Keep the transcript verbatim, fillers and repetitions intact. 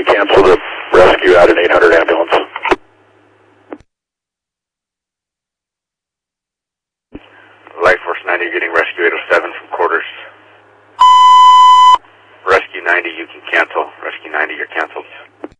ninety, cancel the rescue out an eight hundred ambulance. Life Force ninety, you're getting rescue eight oh seven from quarters. Rescue ninety, you can cancel. Rescue ninety, you're canceled.